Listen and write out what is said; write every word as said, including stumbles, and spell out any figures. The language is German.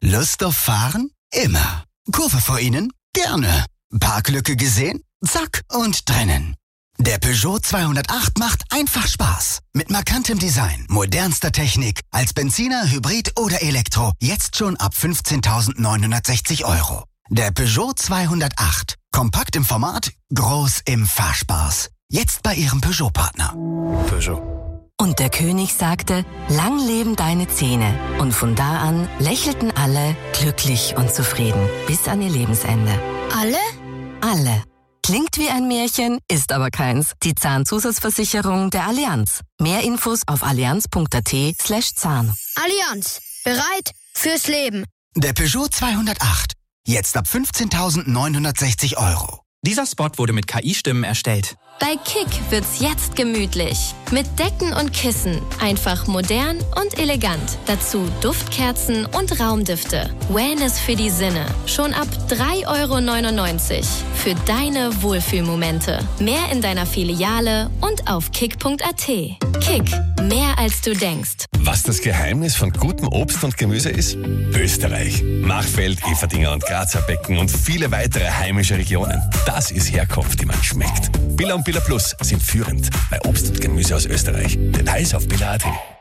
Lust auf Fahren? Immer. Kurve vor Ihnen? Gerne. Parklücke gesehen? Zack und drinnen. Der Peugeot zweihundertacht macht einfach Spaß. Mit markantem Design, modernster Technik, als Benziner, Hybrid oder Elektro. Jetzt schon ab fünfzehntausendneunhundertsechzig Euro. Der Peugeot zweihundertacht. Kompakt im Format, groß im Fahrspaß. Jetzt bei Ihrem Peugeot-Partner. Peugeot. Und der König sagte, lang leben deine Zähne. Und von da an lächelten alle glücklich und zufrieden bis an ihr Lebensende. Alle? Alle. Klingt wie ein Märchen, ist aber keins. Die Zahnzusatzversicherung der Allianz. Mehr Infos auf allianz.at slash Zahn. Allianz. Bereit fürs Leben. Der Peugeot zweihundertacht. Jetzt ab fünfzehntausendneunhundertsechzig Euro. Dieser Spot wurde mit K I-Stimmen erstellt. Bei Kick wird's jetzt gemütlich. Mit Decken und Kissen. Einfach modern und elegant. Dazu Duftkerzen und Raumdüfte. Wellness für die Sinne. Schon ab drei Euro neunundneunzig. Für deine Wohlfühlmomente. Mehr in deiner Filiale und auf kick punkt at. Kick. Mehr als du denkst. Was das Geheimnis von gutem Obst und Gemüse ist? Österreich. Machfeld, Everdinger und Grazer Becken und viele weitere heimische Regionen. Das ist Herkunft, die man schmeckt. Billa und Billa Plus sind führend bei Obst und Gemüse aus Österreich. Details auf billa punkt at.